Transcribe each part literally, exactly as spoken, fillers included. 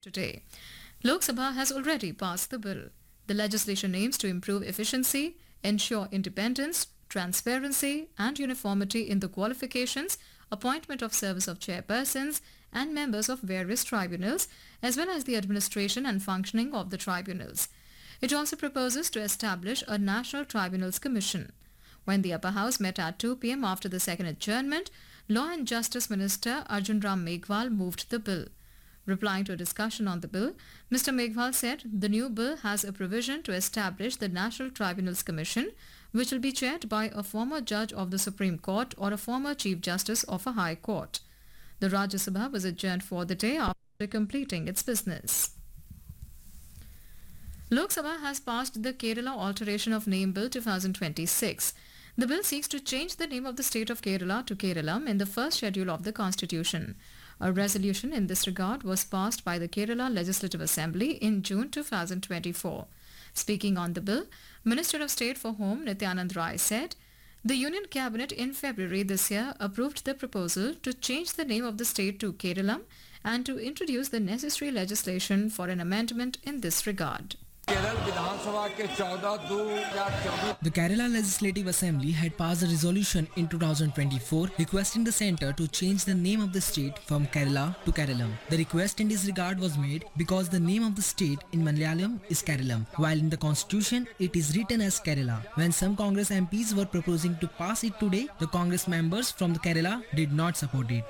today. Lok Sabha has already passed the bill. The legislation aims to improve efficiency, ensure independence, transparency and uniformity in the qualifications, appointment of service of chairpersons and members of various tribunals, as well as the administration and functioning of the tribunals. It also proposes to establish a National Tribunals Commission. When the upper house met at two p m after the second adjournment, Law and Justice Minister Arjun Ram Meghwal moved the bill. Replying to a discussion on the bill, Mister Meghwal said the new bill has a provision to establish the National Tribunals Commission, which will be chaired by a former judge of the Supreme Court or a former Chief Justice of a High Court. The Rajya Sabha was adjourned for the day after completing its business. Lok Sabha has passed the Kerala Alteration of Name Bill twenty twenty-six. The bill seeks to change the name of the state of Kerala to Keralam in the first schedule of the Constitution. A resolution in this regard was passed by the Kerala Legislative Assembly in June twenty twenty-four. Speaking on the bill, Minister of State for Home Nityanand Rai said, the Union Cabinet in February this year approved the proposal to change the name of the state to Keralam and to introduce the necessary legislation for an amendment in this regard. The Kerala Legislative Assembly had passed a resolution in two thousand twenty-four requesting the centre to change the name of the state from Kerala to Keralam. The request in this regard was made because the name of the state in Malayalam is Keralam, while in the constitution it is written as Kerala. When some Congress M Ps were proposing to pass it today, the Congress members from the Kerala did not support it.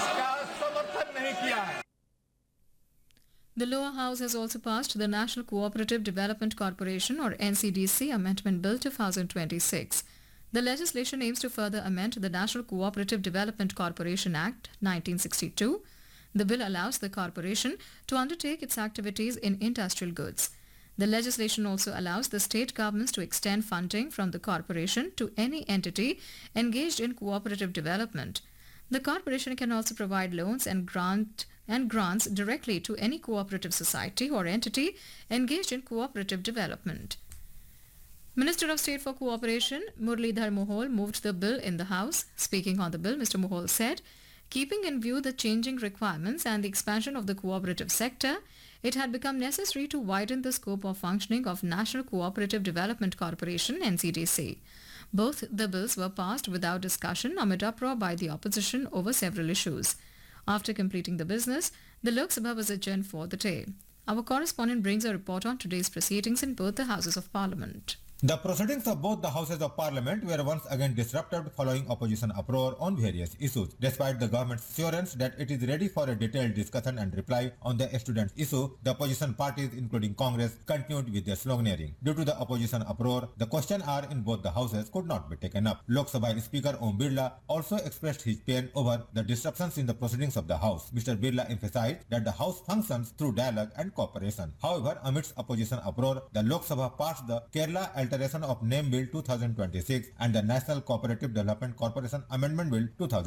The lower house has also passed the National Cooperative Development Corporation or N C D C Amendment Bill twenty twenty-six. The legislation aims to further amend the National Cooperative Development Corporation Act nineteen sixty-two. The bill allows the corporation to undertake its activities in industrial goods. The legislation also allows the state governments to extend funding from the corporation to any entity engaged in cooperative development. The corporation can also provide loans and grant and grants directly to any cooperative society or entity engaged in cooperative development. Minister of State for Cooperation Muralidhar Mohol moved the bill in the House. Speaking on the bill, Mister Mohol said, keeping in view the changing requirements and the expansion of the cooperative sector, it had become necessary to widen the scope of functioning of National Cooperative Development Corporation N C D C. Both the bills were passed without discussion amid uproar by the opposition over several issues. After completing the business, the Lok Sabha was adjourned for the day. Our correspondent brings a report on today's proceedings in both the Houses of Parliament. The proceedings of both the Houses of Parliament were once again disrupted following opposition uproar on various issues. Despite the government's assurance that it is ready for a detailed discussion and reply on the students' issue, the opposition parties including Congress continued with their sloganeering. Due to the opposition uproar, the question hour in both the houses could not be taken up. Lok Sabha Speaker Om Birla also expressed his pain over the disruptions in the proceedings of the House. Mister Birla emphasized that the House functions through dialogue and cooperation. However, amidst opposition uproar, the Lok Sabha passed the Kerala Alteration of Name Bill twenty twenty-six and the National Cooperative Development Corporation Amendment Bill twenty